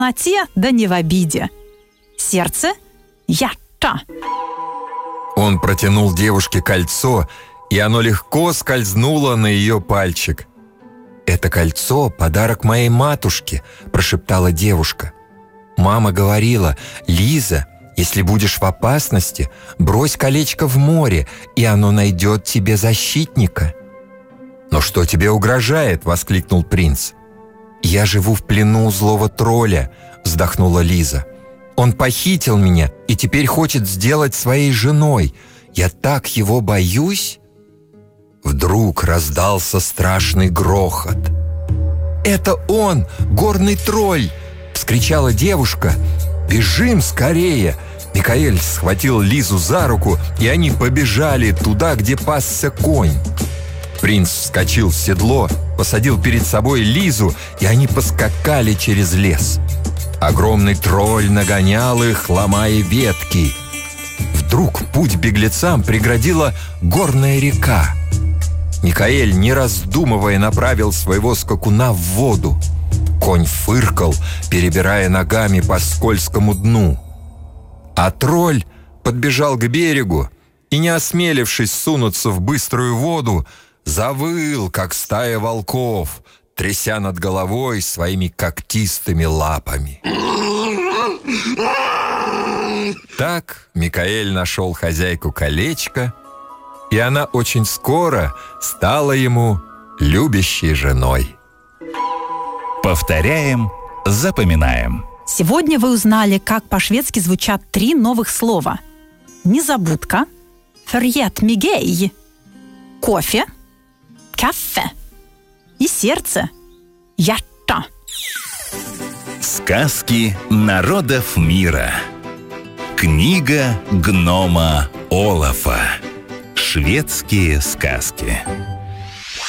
тесноте, да не в обиде. Сердце – hjärta. Он протянул девушке кольцо, и оно легко скользнуло на ее пальчик. «Это кольцо – подарок моей матушке», – прошептала девушка. «Мама говорила: Лиза, если будешь в опасности, брось колечко в море, и оно найдет тебе защитника». «Но что тебе угрожает?» – воскликнул принц. «Я живу в плену у злого тролля», – вздохнула Лиза. «Он похитил меня и теперь хочет сделать своей женой. Я так его боюсь». Вдруг раздался страшный грохот. «Это он, горный тролль!» – вскричала девушка. «Бежим скорее!» Микаэль схватил Лизу за руку, и они побежали туда, где пасся конь. Принц вскочил в седло, посадил перед собой Лизу, и они поскакали через лес. Огромный тролль нагонял их, ломая ветки. Вдруг путь беглецам преградила горная река. Микаэль, не раздумывая, направил своего скакуна в воду. Конь фыркал, перебирая ногами по скользкому дну. А тролль подбежал к берегу и, не осмелившись сунуться в быструю воду, завыл, как стая волков, тряся над головой своими когтистыми лапами. Так Микаэль нашел хозяйку колечка, и она очень скоро стала ему любящей женой. Повторяем, запоминаем. Сегодня вы узнали, как по-шведски звучат 3 новых слова. Незабудка, förget-mig, кофе, кафе и сердце, hjärta. Сказки народов мира. Книга гнома Олафа. Шведские сказки.